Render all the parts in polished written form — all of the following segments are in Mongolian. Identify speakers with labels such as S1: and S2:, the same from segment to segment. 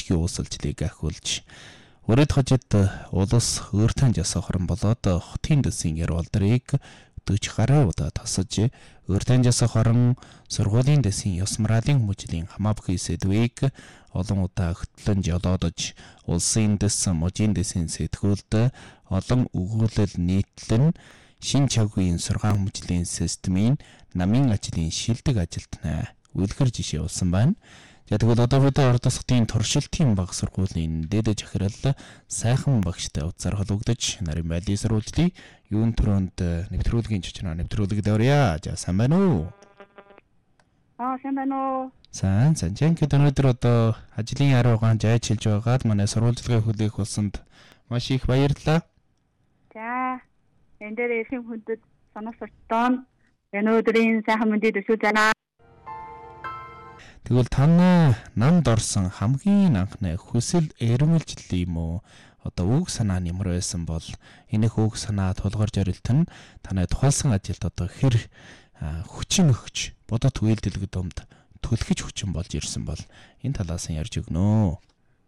S1: эдгийн uusalжлыг ахиулж өрөд хожид улас өөртөө ясаа хорон болоод хотын дэсийн ярвалдрыг 40 гаруй удаа тасаж өөртөө ясаа хорон сургуулийн дэсийн ёс мараалын хүмүүжлийн хамаабхий сэдвийг олон удаа хөтлөн жолоодож улсын дэс мужийн дэсийн сэтгүүлд олон өгүүлэл нийтлэн шин чавгийн сургаан хүмүүжлийн системийн намын ажлын шилдэг ажилтнаа үлгэр жишээ болсон байна. За тэгвэл одоогдоо ордосгтын туршилтын баг сургуулийн дээд захирал сайхан багштай уулзаар холбогдож нарийн байдлын сурвалжлыг юун төрөнд нэвтрүүлгийн чичнаа нэвтрүүлэгд орё. За сайн байна уу?
S2: Сайн байна уу?
S1: Сайн. Жинхэнэ өнөөдөр одоо ажлын аруугаан жайж хэлж байгаад манай сурвалжлагыг хүлээх болсонд маш их баярлалаа.
S2: За энэ дээр ирэх хүндэд санаа сурталчилсан өнөөдрийн сайхан мэндийг төсөөлж байна.
S1: Тэгвэл танаа намд орсон хамгийн анхны хүсэл эрмэлзэл юм уу? Одоо үг санаа нэмэр байсан бол энэх үг санаа тулгарч орилтон танай тухайлсан ажилд одоо хэр хүчин өгч бодот үйлдэлгэд өмд төлөхөж хүчин болж ирсэн бол энэ талаас нь ярьж өгнө.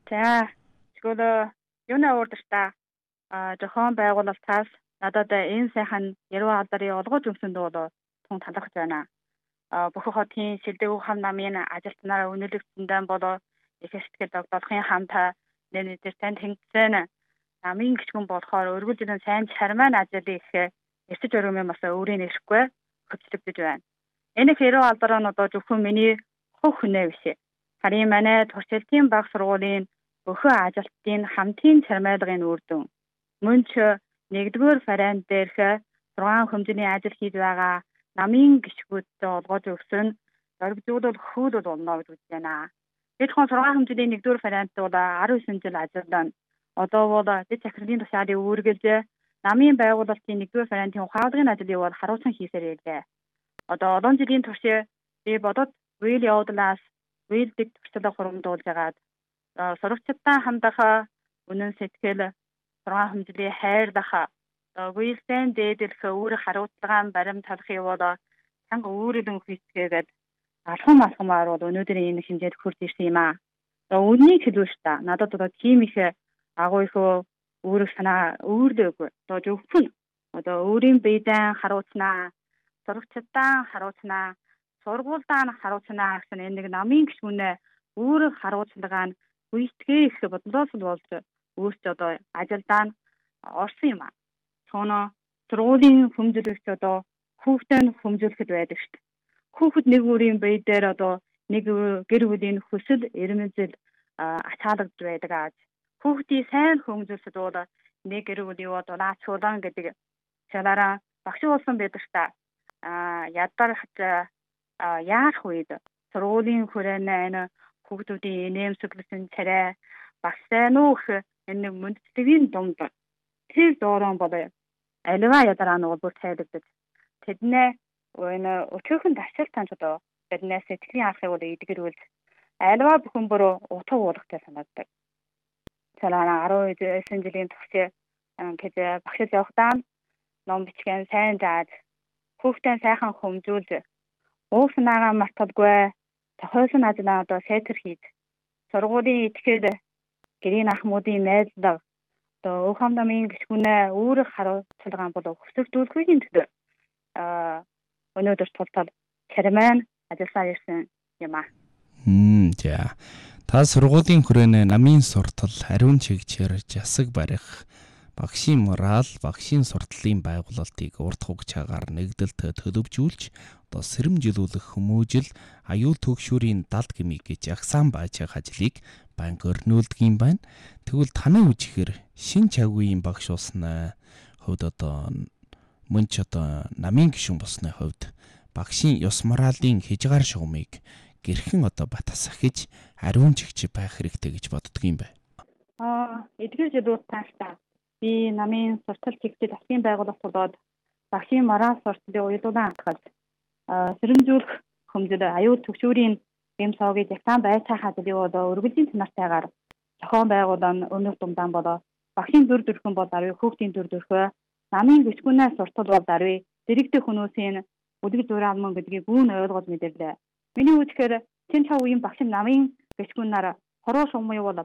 S2: За тэгвэл юуны уурдаш та зохион байгуулалтаас надад энэ сайхан яруу алдрын олгож өгсөнд бол тун талархаж байна. Бүх хотын шилдэг хам намын ажилтнаараа үнэлэгдсэндээ бол их сэтгэл догдолхын хамтаа нэр танд хэнгцэн намын гिचгэн болохоор өргөлжлөн сайн чармайн ажлыг эрсэж өрөөмөө бас өөрийн нэрэхгүй хөтлөгдөж байна. Энэ яруу алдраа нь одоо зөвхөн миний хөх хүнээ биш. Харин манай туршилтын баг сургуулийн бүх ажилтнын хамтын чармайлгын үр дүн. Мөн ч нэгдүгээр вариант дээрх 6 хэмжээний ажил хийж байгаа намын гişгүүдтэй олгож өгсөн зоригжуулал хөлөд болно гэж үзэж байна. Тэгэхүүн 6 хэмжээний нэгдүгээр вариант бол 19 жил ажиллана. Одоо бол дэд захирлын тушаалыг үүргэлж намын байгуулалтын нэгдүгээр вариантын ухаалгын ажлыг бол харуулсан хийсээр байлээ. Одоо олон жилийн турш би бодод үйл явдлаас үйлдэх туршлага хуримдуулж агаад сурагчдаа хандах үнэн сэтгэл 6 хэмжээний хайрлах үйлсэн дээдлэх үүрэг хариуцлагаан баримтлахыг бол чанга өөрөлдөн хийцгээгээд алхамаар бол өнөөдрийн энэ хэмжээд хүрч ирсэн юм аа. Үннийг хэлвэ ш та. Надад одоо тийм их агуу их үүрэг санаа өөрлөөгүй. Одоо зөвхөн одоо өөрийн биедээ харуулцнаа, сурагчдаа харуулцнаа, сургуульдаа харуулцнаа гэсэн энэ нэг намын гишүүнээ үүрэг харуулцлагаа нь гүйцэтгэе их бодлоос болж өөртөө одоо ажилдаа орсон юм аа. Цоно сургуулийн хүмжлэгч одоо хүүхдээ хүмжлэхэд байдаг шүү дээ. Хүүхэд нэг бүрийн бие дээр одоо нэг гэр бүлийн хүсэл эрмэлзэл ачаалагдж байдаг аа. Хүүхдийн сайн хүмжлэлд бол нэг гэр бүлийн дулаачуулан гэдэг чалаараа багш болсон байдаг шүү дээ. Ядарч яах үед сургуулийн хүрээний хүүхдүүдийн инээмсэглэсэн царай багш сайн уу гэх энэ мөндөдлийн дунд тэр доорон бол аливаа ядараа нь бүр тайлбардаг. Тэднээ энэ өчөөхөн ташаал танчдаа биднээс сэтгэлийн аргыг бол эдгэрүүлж аливаа бүхэн бүр утга уулгатай санагддаг. Цалаана 19 жилийн турш гэж багшд явахдаа ном бичгэн сайн зааж хүүхдээ сайхан хөнжүүлж ууг санаагаа марталгүй тохиолсон ажлаа одоо сайтар хийж сургуулийн этгээд гэрийн ахмуудын найзлага одоо өв хам намын гишгүнээ үүрэг харуулцлагаан бол хөсөлдүүлэхийн төлөө өнөөдөр тултал чармайн ажилласаар ирсэн юм аа.
S1: За. Та сургуулийн хүрээний намын суртал, ариун чигчээр жасаг барих, багшийн морал, багшийн сурталын байгуулалтыг урт хугацаагаар нэгдэлт төлөвжүүлж, одоо сэрэмжилүүлэх хүмүүжил, аюул төгшүүрийн далд гмиг гэж агсаан байж ажлыг банк өрнүүлдэг юм байна. Тэгвэл таны үжихээр шин чавгийн багш усны хувьд одоо мөн ч одоо намын гишүүн болсны хувьд багшийн ёс моралын хязгаар шугамыг гэрхэн одоо батасгахж ариун чигч байх хэрэгтэй гэж боддөг юм байна.
S2: Эдгээр жилүүд тааштай би намын суртал чигчид засгийн байгуулалт болоод багшийн морал сурталын уялдуулан хатгаж сэрэмжүүлэх хэмжээд аюул төгшүүрийн эм цоогийг загтаан байцаа хадлыг бол өргөжлийн чанартайгаар зохион байгуулан өнөх думдаан болоо багшийн дүр төрхөн бол даруй хүүхдийн дүр төрхөө намын гисгүнээс суртал бол даруй дэрэгдэх хүмүүсийн үлгэр дуурайман гэдгийг гүн ойлгож мэдэрлээ. Миний үзэхээр чин чав үеийн багш намын гисгүнээр хороо шугамыг бол